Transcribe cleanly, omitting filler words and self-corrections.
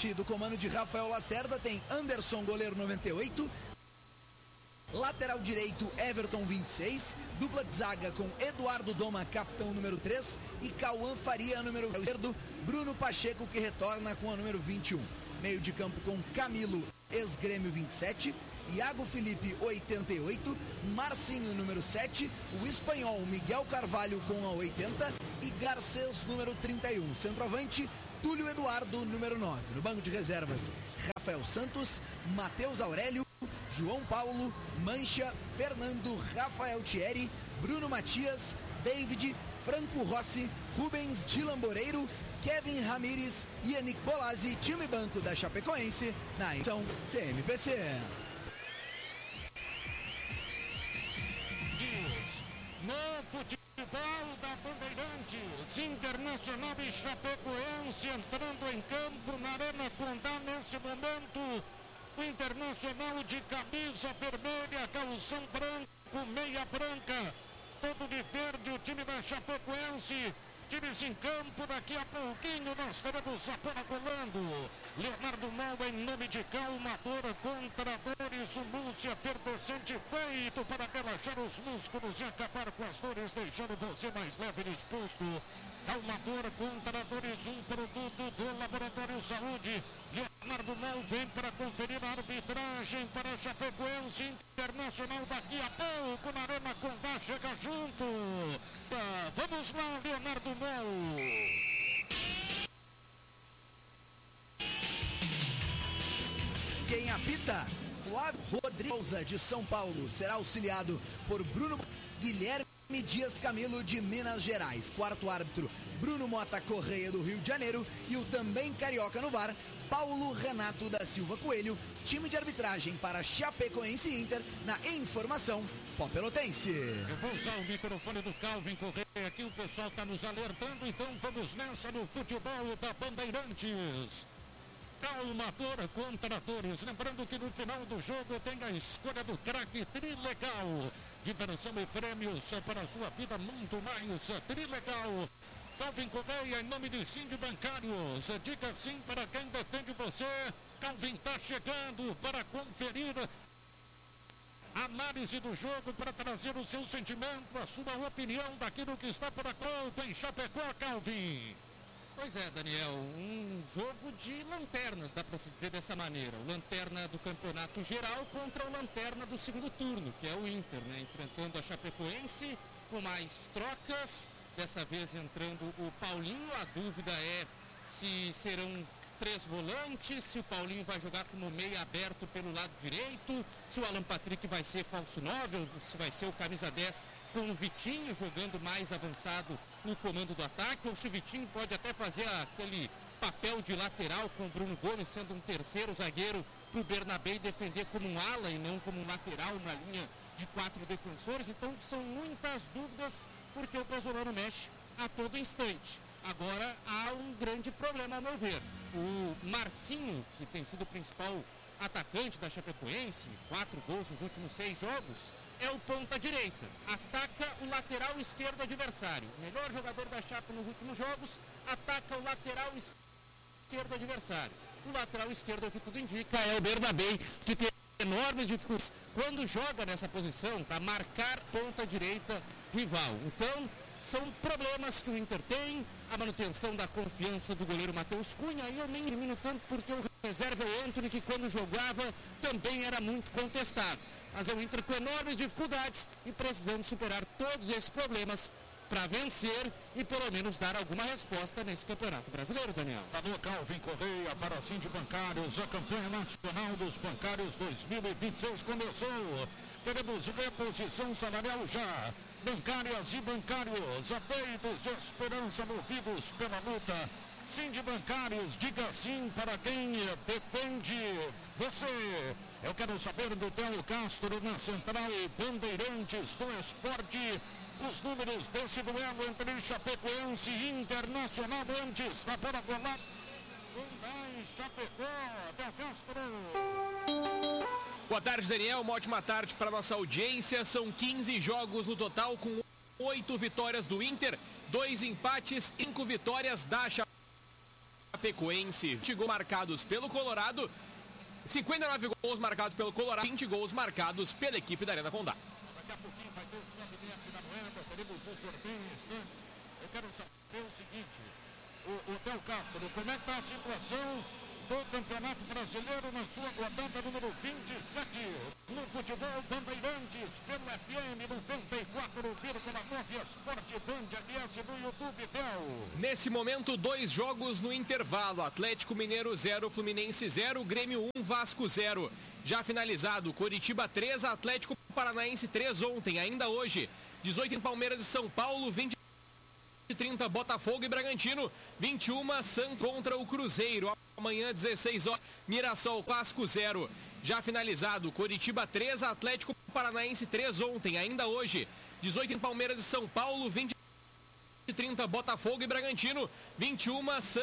Sub-20 do comando de Rafael Lacerda tem Anderson, goleiro 98. Lateral direito, Everton, 26. Dupla de zaga com Eduardo Doma, capitão, número 3. E Cauã Faria, número esquerdo. Bruno Pacheco, que retorna com a número 21. Meio de campo com Camilo, ex-Grêmio, 27. Iago Felipe, 88. Marcinho, número 7. O espanhol Miguel Carvalho com a 80. E Garcês, número 31. Centroavante, Túlio Eduardo, número 9. No banco de reservas, Rafael Santos, Matheus Aurélio, João Paulo, Mancha, Fernando, Rafael Thierry, Bruno Matias, David, Franco Rossi, Rubens de Lamboreiro, Kevin Ramires e Yannick Bolazzi, time banco da Chapecoense, na edição CMPC. No futebol da Bandeirantes, Internacional e Chapecoense entrando em campo na Arena Condá neste momento. O Internacional de camisa vermelha, calção branco, meia branca, todo de verde, o time da Chapecoense. Times em campo, daqui a pouquinho nós teremos a bola rolando. Leonardo Malva em nome de Calmador contra dores, o Lúcia Perdocente feito para relaxar os músculos e acabar com as dores, deixando você mais leve e disposto. Calmador contra dores, um produto do Laboratório Saúde. Leonardo Mal vem para conferir a arbitragem para a Chapecoense Internacional daqui a pouco na Arena Condá, chega junto. Vamos lá, Leonardo Mal. Quem apita? Flávio Rodrigues de São Paulo será auxiliado por Bruno Guilherme Dias Camilo de Minas Gerais. Quarto árbitro, Bruno Mota Correia do Rio de Janeiro. E o também carioca no VAR, Paulo Renato da Silva Coelho. Time de arbitragem para Chapecoense e Inter na informação Popelotense. Eu vou usar o microfone do Calvin Correia aqui, o pessoal está nos alertando, então vamos nessa no futebol da Bandeirantes. Calmador contra dores. Lembrando que no final do jogo tem a escolha do craque Trilegal. Diversão e prêmios para a sua vida muito mais. Trilegal. Calvin Correia em nome de Sind Bancários. Diga sim para quem defende você. Calvin está chegando para conferir a análise do jogo, para trazer o seu sentimento, a sua opinião daquilo que está por acordo em Chapecó, Calvin. Pois é, Daniel, um jogo de lanternas, dá para se dizer dessa maneira. O lanterna do campeonato geral contra o lanterna do segundo turno, que é o Inter, né? Enfrentando a Chapecoense com mais trocas, dessa vez entrando o Paulinho. A dúvida é se serão 3 volantes, se o Paulinho vai jogar como meia aberto pelo lado direito, se o Alan Patrick vai ser falso 9, ou se vai ser o camisa 10 com o Vitinho jogando mais avançado no comando do ataque, ou se o Vitinho pode até fazer aquele papel de lateral com o Bruno Gomes sendo um terceiro zagueiro para o Bernabé defender como um ala e não como um lateral na linha de 4 defensores. Então são muitas dúvidas porque o brasileiro mexe a todo instante. Agora há um grande problema, ao meu ver. O Marcinho, que tem sido o principal atacante da Chapecoense, 4 gols nos últimos 6 jogos, é o ponta direita. Ataca o lateral esquerdo adversário. O melhor jogador da Chape nos últimos jogos, ataca o lateral esquerdo adversário. O lateral esquerdo, que tudo indica, é o Bernabé, que tem enormes dificuldades quando joga nessa posição para marcar ponta direita rival. Então, são problemas que o Inter tem, a manutenção da confiança do goleiro Matheus Cunha, e eu nem elimino tanto porque o reserva é o Antony, que quando jogava também era muito contestado. Mas é o Inter com enormes dificuldades e precisando superar todos esses problemas para vencer e pelo menos dar alguma resposta nesse campeonato brasileiro, Daniel. Alô, Calvin Correia para a Sind Bancários. A campanha nacional dos bancários 2026 começou. Teremos reposição salarial já. Bancárias e bancários, afeitos de esperança, movidos pela luta. Sind Bancários, diga sim para quem defende você. Eu quero saber do Theo Castro na Central Bandeirantes do Esporte. Os números desse duelo entre Chapecoense e Internacional antes da bola rolar. Condá Chapecó, Theo Castro. Boa tarde, Daniel. Uma ótima tarde para nossa audiência. São 15 jogos no total, com 8 vitórias do Inter, 2 empates, 5 vitórias da Chapecoense. 20 gols marcados pelo Colorado, 59 gols marcados pelo Colorado, 20 gols marcados pela equipe da Arena Condá. Daqui a pouquinho vai ter o sobe e desce da moeda, teremos o sorteio em instantes. Eu quero saber o seguinte, o Del Castro, como é que está a situação do Campeonato Brasileiro na sua rodada número 27, no futebol Bandeirantes, pelo FM 94,9, Esporte Band MS no YouTube, Del. Nesse momento, 2 jogos no intervalo, Atlético Mineiro 0, Fluminense 0, Grêmio 1, Vasco 0. Já finalizado, Coritiba 3, Atlético Paranaense 3 ontem, ainda hoje, 18 em Palmeiras e São Paulo, 20 e 30 Botafogo e Bragantino, 21 Santos contra o Cruzeiro. Amanhã, 16 horas, Mirassol, Vasco 0. Já finalizado, Coritiba 3, Atlético Paranaense 3 ontem, ainda hoje, 18 em Palmeiras e São Paulo, 20 e 30 Botafogo e Bragantino, 21 Santos